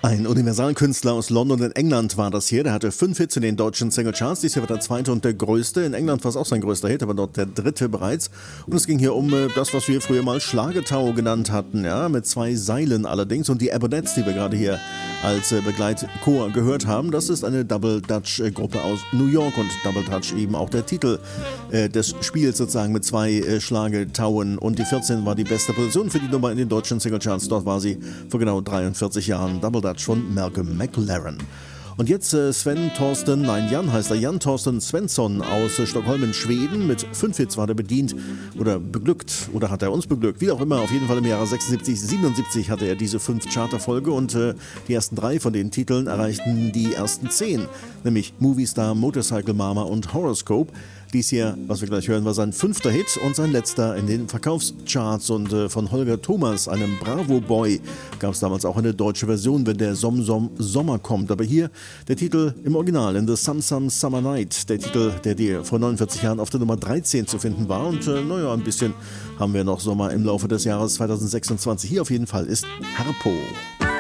Ein Universalkünstler aus London in England war das hier. Der hatte 5 Hits in den deutschen Singlecharts. Dies hier war der zweite und der größte. In England war es auch sein größter Hit, aber dort der dritte bereits. Und es ging hier um das, was wir früher mal Schlagetau genannt hatten. Ja, mit 2 Seilen allerdings. Und die Abonets, die wir gerade hier als Begleitchor gehört haben, das ist eine Double Dutch Gruppe aus New York. Und Double Dutch eben auch der Titel des Spiels sozusagen mit 2 Schlagetauen. Und die 14 war die beste Position für die Nummer in den deutschen Singlecharts. Dort war sie vor genau 43 Jahren. Double Dutch von Malcolm McLaren. Und jetzt Jan heißt er, Jan Thorsten Svensson aus Stockholm in Schweden. Mit 5 Hits war er bedient oder beglückt oder hat er uns beglückt. Wie auch immer, auf jeden Fall im Jahre 76, 77 hatte er diese 5 Charterfolge und die ersten 3 von den Titeln erreichten die ersten 10, nämlich Movie Star, Motorcycle Mama und Horoscope. Dies hier, was wir gleich hören, war sein 5. Hit und sein letzter in den Verkaufscharts. Und von Holger Thomas, einem Bravo-Boy, gab es damals auch eine deutsche Version, wenn der Sommer kommt. Aber hier der Titel im Original, In the Some Summer Night, der Titel, der vor 49 Jahren auf der Nummer 13 zu finden war. Und naja, ein bisschen haben wir noch Sommer im Laufe des Jahres 2026. Hier auf jeden Fall ist Harpo.